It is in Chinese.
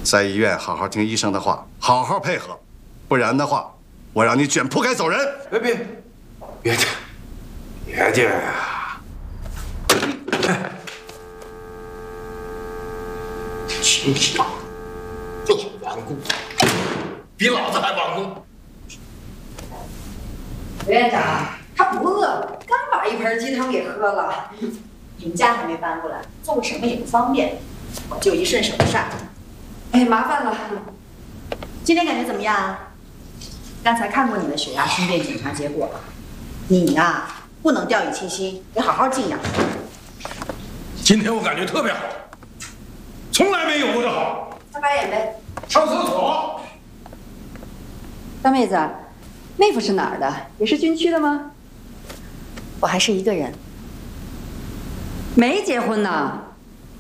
在医院好好听医生的话，好好配合，不然的话，我让你卷铺盖走人。 别介呀！秦少，这顽固，比老子还顽固。 刘院长，他不饿，刚把一盆鸡汤给喝了。 你们家还没搬过来，做个什么也不方便，我就一顺手的事儿。 哎，麻烦了。 今天感觉怎么样？刚才看过你的血压、心电检查结果了，你呀，不能掉以轻心，得好好静养。 今天我感觉特别好，从来没有过这好。 擦把眼呗。 上厕所。 大妹子，妹夫是哪儿的？也是军区的吗？ 我还是一个人， 没结婚呢。